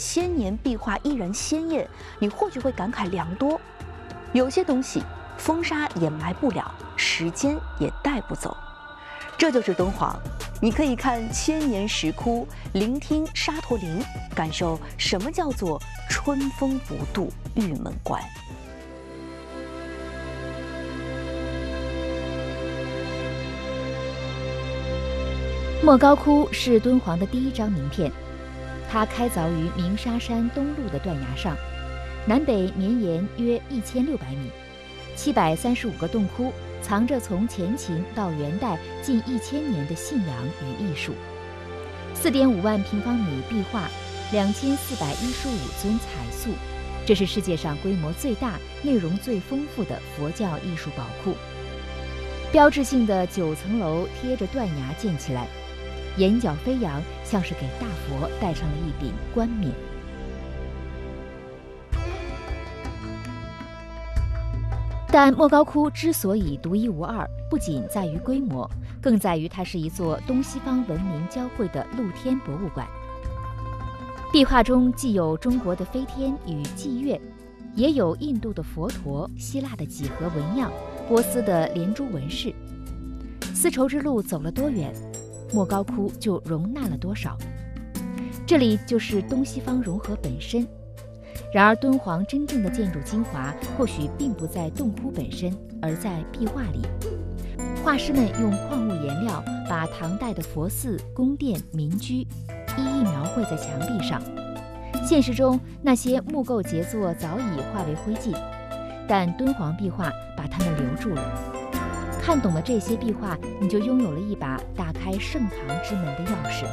千年壁画依然鲜艳，你或许会感慨良多。有些东西风沙掩埋不了，时间也带不走。这就是敦煌，你可以看千年石窟，聆听沙陀林，感受什么叫做春风不度玉门关。 莫高窟是敦煌的第一张名片，它开凿于鸣沙山东麓的断崖上，南北绵延约1600米，735个洞窟藏着从前秦到元代近1000年的信仰与艺术。4.5万平方米壁画，2415尊彩塑，这是世界上规模最大、内容最丰富的佛教艺术宝库。标志性的9层楼贴着断崖建起来，檐角飞扬，像是给大佛戴上了一顶冠冕。但莫高窟之所以独一无二，不仅在于规模，更在于它是一座东西方文明交汇的露天博物馆。壁画中既有中国的飞天与祭月，也有印度的佛陀、希腊的几何纹样、波斯的连珠纹饰。丝绸之路走了多远，莫高窟就容纳了多少。这里就是东西方融合本身。然而敦煌真正的建筑精华或许并不在洞窟本身，而在壁画里。画师们用矿物颜料把唐代的佛寺、宫殿、民居一一描绘在墙壁上。现实中那些木构杰作早已化为灰烬，但敦煌壁画把它们留住了。看懂了这些壁画，你就拥有了一把打开盛唐之门的钥匙。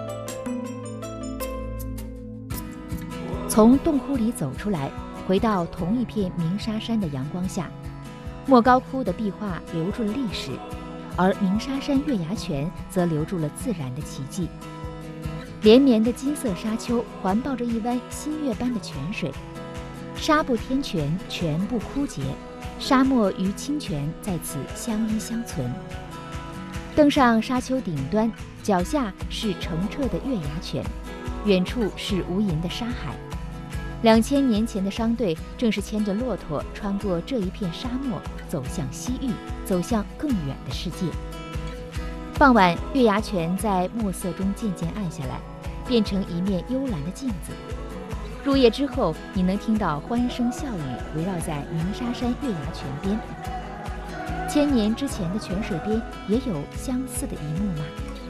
从洞窟里走出来，回到同一片鸣沙山的阳光下，莫高窟的壁画留住了历史，而鸣沙山月牙泉则留住了自然的奇迹。连绵的金色沙丘环抱着一湾新月般的泉水，沙不天泉，泉不枯竭，沙漠与清泉在此相依相存。登上沙丘顶端，脚下是澄澈的月牙泉，远处是无垠的沙海。2000年前的商队正是牵着骆驼穿过这一片沙漠，走向西域，走向更远的世界。傍晚，月牙泉在墨色中渐渐暗下来，变成一面幽蓝的镜子。入夜之后，你能听到欢声笑语围绕在鸣沙山月牙泉边。1000年之前的泉水边也有相似的一幕吗？